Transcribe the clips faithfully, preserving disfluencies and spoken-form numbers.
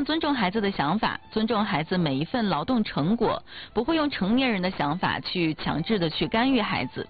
常尊重孩子的想法，尊重孩子每一份劳动成果，不会用成年人的想法去强制的去干预孩子。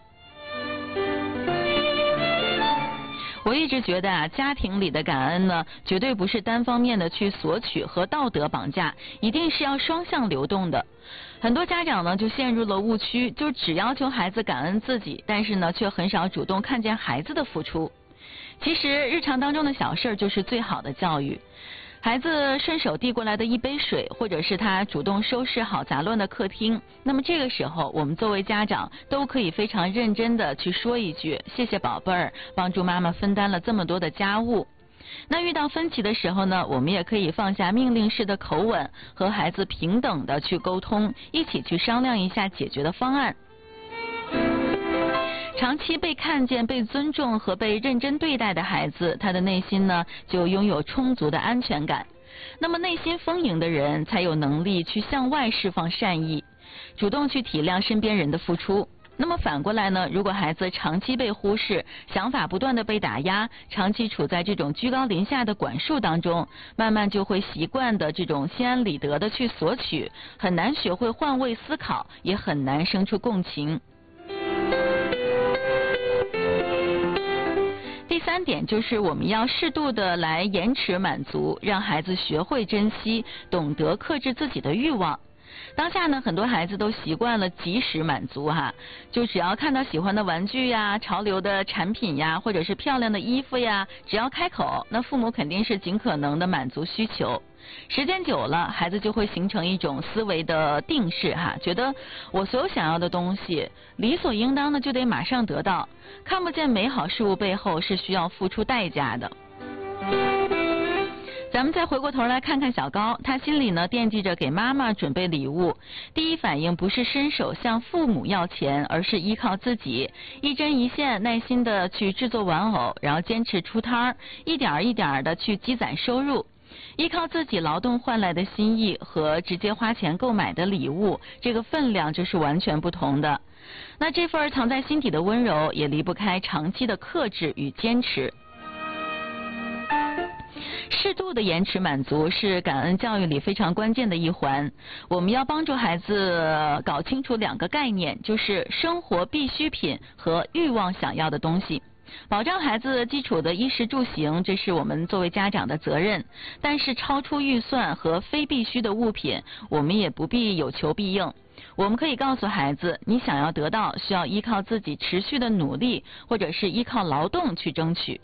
我一直觉得啊，家庭里的感恩呢，绝对不是单方面的去索取和道德绑架，一定是要双向流动的。很多家长呢就陷入了误区，就只要求孩子感恩自己，但是呢却很少主动看见孩子的付出。其实日常当中的小事就是最好的教育。孩子顺手递过来的一杯水，或者是他主动收拾好杂乱的客厅，那么这个时候我们作为家长都可以非常认真的去说一句谢谢宝贝儿，帮助妈妈分担了这么多的家务。那遇到分歧的时候呢，我们也可以放下命令式的口吻，和孩子平等的去沟通，一起去商量一下解决的方案。长期被看见、被尊重和被认真对待的孩子，他的内心呢就拥有充足的安全感。那么内心丰盈的人才有能力去向外释放善意，主动去体谅身边人的付出。那么反过来呢，如果孩子长期被忽视，想法不断的被打压，长期处在这种居高临下的管束当中，慢慢就会习惯的这种心安理得的去索取，很难学会换位思考，也很难生出共情。第三点就是我们要适度的来延迟满足，让孩子学会珍惜，懂得克制自己的欲望。当下呢，很多孩子都习惯了及时满足哈，就只要看到喜欢的玩具呀、潮流的产品呀，或者是漂亮的衣服呀，只要开口，那父母肯定是尽可能的满足需求。时间久了，孩子就会形成一种思维的定式哈，觉得我所有想要的东西理所应当的就得马上得到，看不见美好事物背后是需要付出代价的。咱们再回过头来看看小高，他心里呢惦记着给妈妈准备礼物，第一反应不是伸手向父母要钱，而是依靠自己，一针一线耐心的去制作玩偶，然后坚持出摊儿，一点一点的去积攒收入。依靠自己劳动换来的心意和直接花钱购买的礼物，这个分量就是完全不同的。那这份藏在心底的温柔，也离不开长期的克制与坚持。适度的延迟满足是感恩教育里非常关键的一环。我们要帮助孩子搞清楚两个概念，就是生活必需品和欲望想要的东西。保障孩子基础的衣食住行，这是我们作为家长的责任。但是超出预算和非必须的物品，我们也不必有求必应。我们可以告诉孩子，你想要得到，需要依靠自己持续的努力，或者是依靠劳动去争取。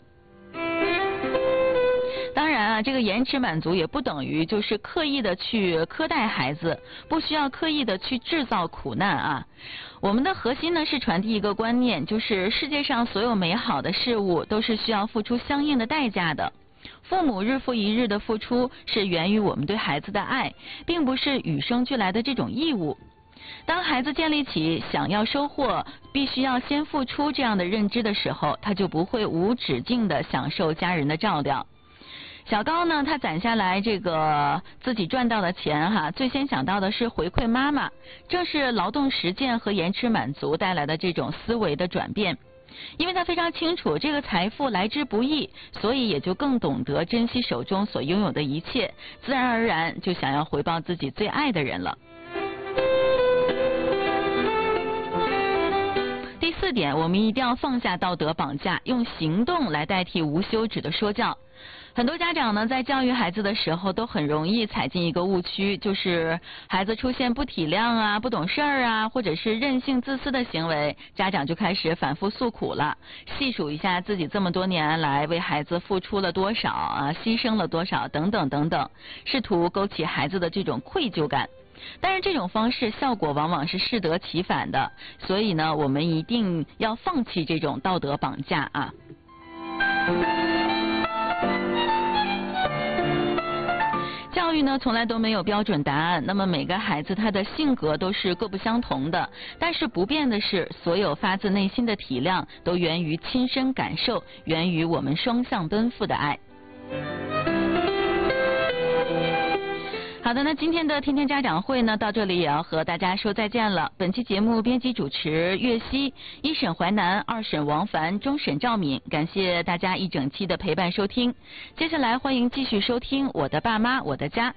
当然啊，这个延迟满足也不等于就是刻意的去苛待孩子，不需要刻意的去制造苦难啊。我们的核心呢是传递一个观念，就是世界上所有美好的事物都是需要付出相应的代价的。父母日复一日的付出是源于我们对孩子的爱，并不是与生俱来的这种义务。当孩子建立起想要收获必须要先付出这样的认知的时候，他就不会无止境的享受家人的照料。小高呢，他攒下来这个自己赚到的钱哈，最先想到的是回馈妈妈，正是劳动实践和延迟满足带来的这种思维的转变。因为他非常清楚这个财富来之不易，所以也就更懂得珍惜手中所拥有的一切，自然而然就想要回报自己最爱的人了。第四点，我们一定要放下道德绑架，用行动来代替无休止的说教。很多家长呢，在教育孩子的时候都很容易踩进一个误区，就是孩子出现不体谅啊、不懂事儿啊，或者是任性自私的行为，家长就开始反复诉苦了，细数一下自己这么多年来为孩子付出了多少啊，牺牲了多少等等等等，试图勾起孩子的这种愧疚感。但是这种方式效果往往是适得其反的，所以呢，我们一定要放弃这种道德绑架啊。教育呢，从来都没有标准答案。那么每个孩子他的性格都是各不相同的，但是不变的是，所有发自内心的体谅都源于亲身感受，源于我们双向奔赴的爱。好的，那今天的天天家长会呢，到这里也要和大家说再见了。本期节目编辑主持岳西，一审淮南，二审王凡，终审赵敏，感谢大家一整期的陪伴收听。接下来欢迎继续收听《我的爸妈我的家》。